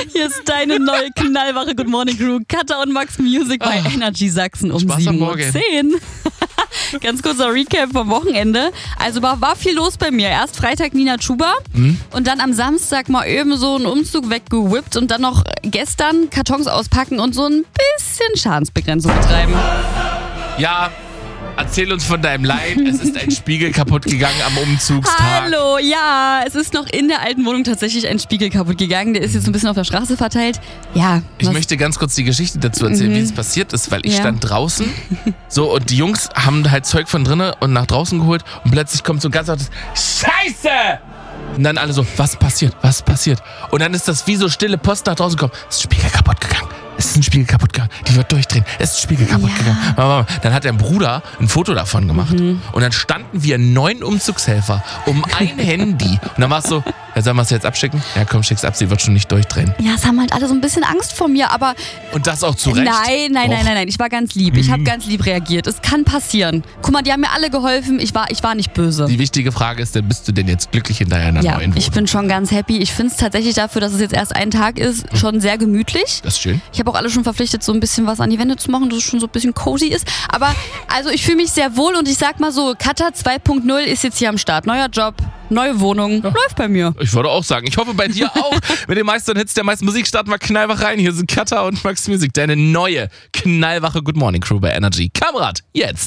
Hier ist deine neue knallwache Good Morning Crew. Katha und Max Music bei Energy Sachsen um 7:10 Uhr. Ganz kurzer Recap vom Wochenende. Also war viel los bei mir. Erst Freitag Nina Chuba und dann am Samstag mal eben so einen Umzug weggewippt und dann noch gestern Kartons auspacken und so ein bisschen Schadensbegrenzung betreiben. Ja, erzähl uns von deinem Leid. Es ist ein Spiegel kaputt gegangen am Umzugstag. Hallo, ja, es ist noch in der alten Wohnung tatsächlich ein Spiegel kaputt gegangen. Der ist jetzt ein bisschen auf der Straße verteilt. Ja. Ich möchte ganz kurz die Geschichte dazu erzählen, wie es passiert ist, weil ich stand draußen so und die Jungs haben halt Zeug von drinnen und nach draußen geholt und plötzlich kommt so ein ganz lautes Scheiße! Und dann alle so, was passiert? Und dann ist das wie so stille Post nach draußen gekommen. Es ist ein Spiegel kaputt gegangen. Es ist ein Spiegel kaputt gegangen. Die wird durchdrehen. Es ist ein Spiegel kaputt gegangen. Dann hat der Bruder ein Foto davon gemacht. Und dann standen wir 9 Umzugshelfer um ein Handy. Und dann war es so, ja, sollen wir es jetzt abschicken? Ja, komm, schick's ab, sie wird schon nicht durchdrehen. Ja, es haben halt alle so ein bisschen Angst vor mir, aber... Und das auch zu Recht? Nein. Ich war ganz lieb. Ich habe ganz lieb reagiert. Es kann passieren. Guck mal, die haben mir alle geholfen. Ich war nicht böse. Die wichtige Frage ist, bist du denn jetzt glücklich in deiner neuen Wohnung? Ich bin schon ganz happy. Ich finde es tatsächlich dafür, dass es jetzt erst ein Tag ist, schon sehr gemütlich. Das ist schön. Ich habe auch alle schon verpflichtet, so ein bisschen was an die Wände zu machen, dass es schon so ein bisschen cozy ist. Aber also ich fühle mich sehr wohl und ich sag mal so, Katha 2.0 ist jetzt hier am Start. Neuer Job, neue Wohnung, läuft bei mir. Ich würde auch sagen, ich hoffe bei dir auch. Mit den meisten Hits der meisten Musik starten wir knallwach rein. Hier sind Katha und Max Music, deine neue knallwache Good Morning Crew bei Energy. Kamerad, jetzt!